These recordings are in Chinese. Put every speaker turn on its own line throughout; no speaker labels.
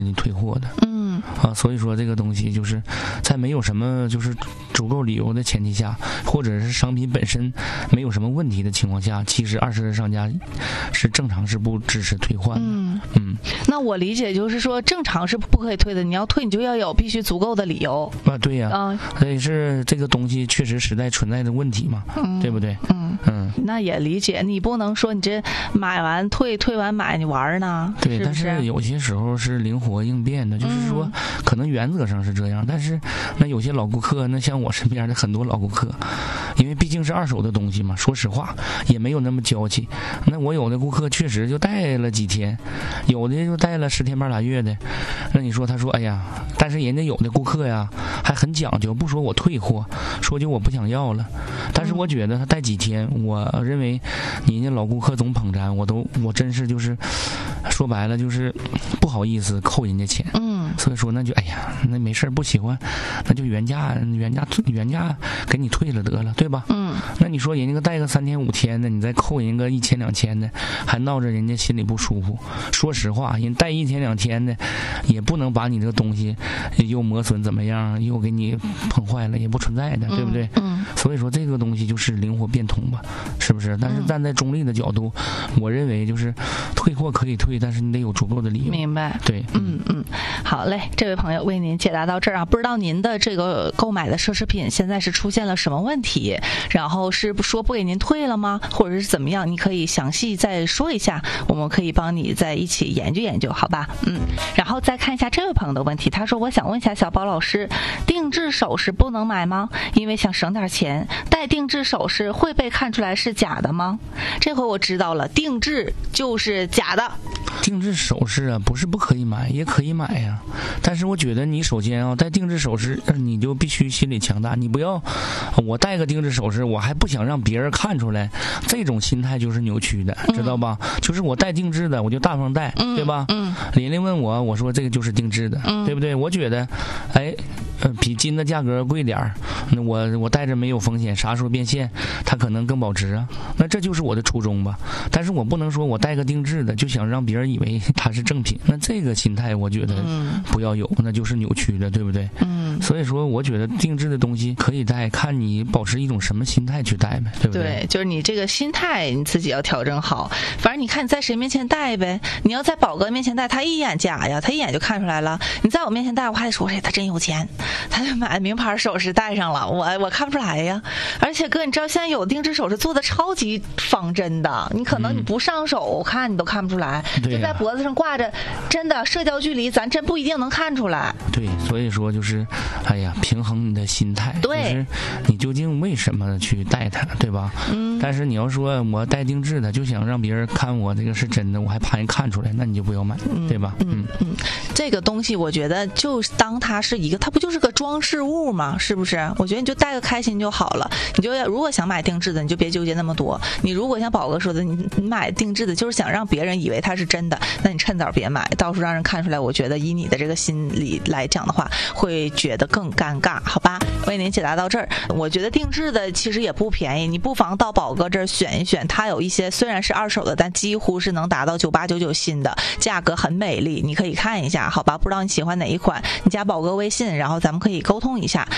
你退货的。所以说这个东西就是在没有什么就是足够理由的前提下，或者是商品本身没有什么问题的情况下，其实20个商家是正常是不支持退换的。
那我理解就是说正常是不可以退的，你要退你就要有必须足够的理由
啊。对呀，所以是这个东西确实实在存在的问题嘛，对不对？
那也理解，你不能说你这买完退完买你玩呢。
对，
是不是？
但是有些时候是灵活应变的，就是说可能原则上是这样，但是那有些老顾客，那像我身边的很多老顾客，因为毕竟是2手的东西嘛，说实话也没有那么娇气。那我有的顾客确实就带了几天，有的就带了10天半拉月的。那你说他说哎呀，但是人家有的顾客呀还很讲究，不说我退货，说就我不想要了。但是我觉得他带几天，我认为人家老顾客总捧咱，我真是就是说白了就是不好意思扣人家钱。所以说那就哎呀，那没事不喜欢，那就原价给你退了得了，对吧？那你说人家带个3天5天的，你再扣人家个1000、2000的，还闹着人家心里不舒服。说实话，人带1天2天的，也不能把你这个东西又磨损怎么样，又给你碰坏了，也不存在的，对不对？所以说这个东西就是灵活变通吧，是不是？但是站在中立的角度，我认为就是退货可以退，但是你得有足够的理由。
明白？
对，
好嘞，这位朋友为您解答到这儿啊，不知道您的这个购买的奢侈品现在是出现了什么问题，然后是说不给您退了吗？或者是怎么样？你可以详细再说一下，我们可以帮你在一起研究研究，好吧？然后再看一下这位朋友的问题，他说我想问一下小宝老师，定制首饰不能买吗？因为想省点钱，戴定制首饰会被看出来是假的吗？这回我知道了，定制就是假的。
定制首饰啊，不是不可以买，也可以买呀。但是我觉得你首先戴定制首饰，你就必须心理强大，你不要我戴个定制首饰，我还不想让别人看出来，这种心态就是扭曲的，知道吧？就是我戴定制的，我就大方戴，对吧？琳琳问我说这个就是定制的，对不对？我觉得，比金的价格贵点儿，那我戴着没有风险，啥时候变现，它可能更保值啊。那这就是我的初衷吧。但是我不能说我戴个定制的就想让别人以为它是正品，那这个心态我觉得不要有，那就是扭曲的，对不对？所以说我觉得定制的东西可以戴，看你保持一种什么心态去戴呗，对不对？
对，就是你这个心态你自己要调整好。反正你看你在谁面前戴呗，你要在宝哥面前戴，他一眼假呀，他一眼就看出来了。你在我面前戴，我还得说他真有钱，他就买名牌首饰戴上了，我看不出来呀。而且哥，你知道现在有定制首饰做的超级仿真的，你可能你不上手看你都看不出来，就在脖子上挂着，真的社交距离咱真不一定能看出来。
对，所以说就是哎呀，平衡你的心态，
对，
就是你究竟为什么去戴它，对吧？但是你要说我戴定制的就想让别人看我这个是真的，我还怕人看出来，那你就不要买，对吧？
这个东西我觉得就当它是一个，它不就是个装饰物吗？是不是？我觉得你就戴个开心就好了。你就要如果想买定制的，你就别纠结那么多。你如果像宝哥说的，你买定制的就是想让别人以为它是真的，那你趁早别买，到时候让人看出来，我觉得以你的这个心理来讲的话，会觉得更尴尬，好吧？为您解答到这儿，我觉得定制的其实也不便宜，你不妨到宝哥这儿选一选，它有一些虽然是2手的，但几乎是能达到9899新的，价格很美丽，你可以看一下，好吧？不知道你喜欢哪一款，你加宝哥微信，然后咱们可以沟通一下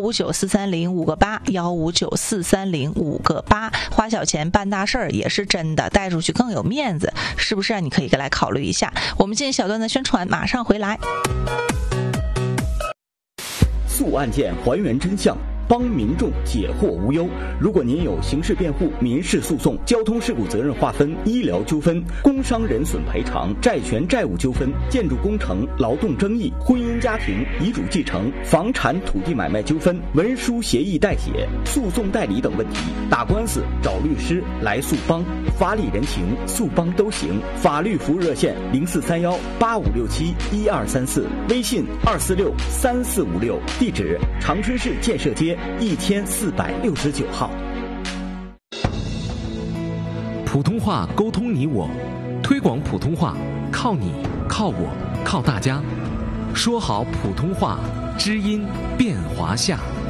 ，1594305个8，1594305个8，花小钱办大事儿也是真的，带出去更有面子，是不是？你可以来考虑一下。我们进小段的宣传，马上回来。
诉案件还原真相，帮民众解惑无忧。如果您有刑事辩护、民事诉讼、交通事故责任划分、医疗纠纷、工伤人损赔偿、债权债务纠纷、建筑工程、劳动争议、婚姻家庭、遗嘱继承、房产土地买卖纠纷、文书协议代写、诉讼代理等问题，打官司找律师来诉帮，法理人情诉帮都行。法律服务热线043185671234，微信2463456，地址长春市建设街1469号。
普通话沟通你我，推广普通话靠你靠我靠大家，说好普通话，知音变华夏。